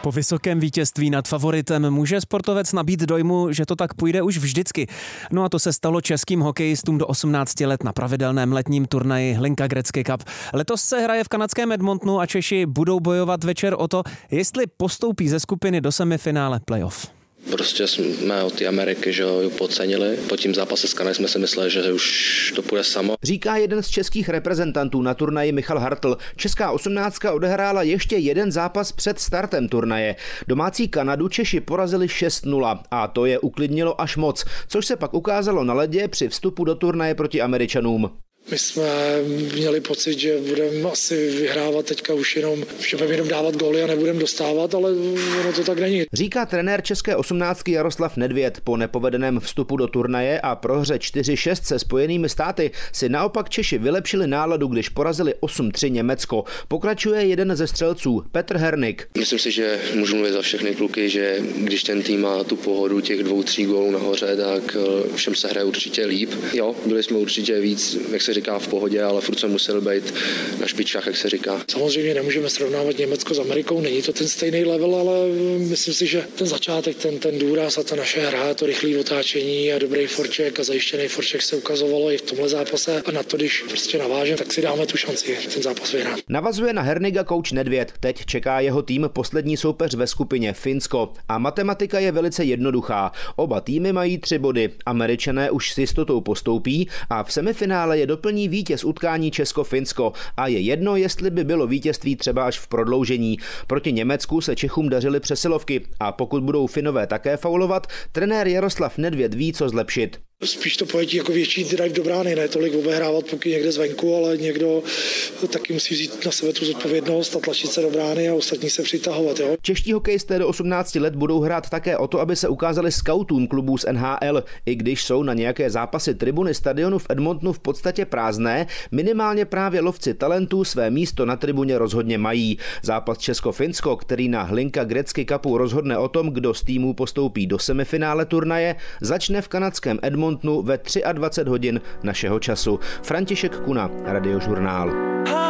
Po vysokém vítězství nad favoritem může sportovec nabít dojmu, že to tak půjde už vždycky. No a to se stalo českým hokejistům do 18 let na pravidelném letním turnaji Hlinka Gretzky Cup. Letos se hraje v kanadském Edmontonu a Češi budou bojovat večer o to, jestli postoupí ze skupiny do semifinále playoff. Prostě jsme od té Ameriky, že ho podcenili. Po tím zápase s Kanadou jsme si mysleli, že už to půjde samo. Říká jeden z českých reprezentantů na turnaji Michal Hartl. Česká 18 odehrála ještě jeden zápas před startem turnaje. Domácí Kanadu Češi porazili 6-0 a to je uklidnilo až moc, což se pak ukázalo na ledě při vstupu do turnaje proti Američanům. My jsme měli pocit, že budeme asi vyhrávat teďka už jenom, že budeme jenom dávat góly a nebudeme dostávat, ale ono to tak není. Říká trenér české 18 Jaroslav Nedvěd. Po nepovedeném vstupu do turnaje a prohře 4-6 se Spojenými státy si naopak Češi vylepšili náladu, když porazili 8-3 Německo. Pokračuje jeden ze střelců, Petr Hernik. Myslím si, že můžu mluvit za všechny kluky, že když ten tým má tu pohodu těch 2-3 gólů nahoře, tak všem se hraje určitě líp. Jo, byli jsme určitě víc, jak se říká, v pohodě, ale furt jsme museli být na špičkách, jak se říká. Samozřejmě nemůžeme srovnávat Německo s Amerikou, není to ten stejný level, ale myslím si, že ten začátek, ten důraz a ta naše hra, to rychlé otáčení a dobrý forček a zajištěný forček se ukazovalo i v tomhle zápase a na to, když prostě navážeme, tak si dáme tu šanci ten zápas vyhrát. Navazuje na Herniga kouč Nedvěd. Teď čeká jeho tým poslední soupeř ve skupině Finsko a matematika je velice jednoduchá. Oba týmy mají 3 body. Američané už s jistotou postoupí a v semifinále je doplní vítěz utkání Česko-Finsko a je jedno, jestli by bylo vítězství třeba až v prodloužení. Proti Německu se Čechům dařily přesilovky a pokud budou Finové také faulovat, trenér Jaroslav Nedvěd ví, co zlepšit. Spíš to pojetí jako větší drive do brány, ne tolik obehrávat pokud někde zvenku, ale někdo taky musí vzít na sebe tu zodpovědnost a tlačit se do brány a ostatní se přitahovat. Jo? Čeští hokejisté do 18 let budou hrát také o to, aby se ukázali skautům klubů z NHL. I když jsou na nějaké zápasy tribuny stadionu v Edmontonu v podstatě prázdné, minimálně právě lovci talentů své místo na tribuně rozhodně mají. Zápas Česko-Finsko, který na Hlinka Gretzky Cupu rozhodne o tom, kdo z týmů postoupí do semifinále turnaje, začne v kanadském Edmontonu ve 23 hodin našeho času. František Kuna, Radiožurnál.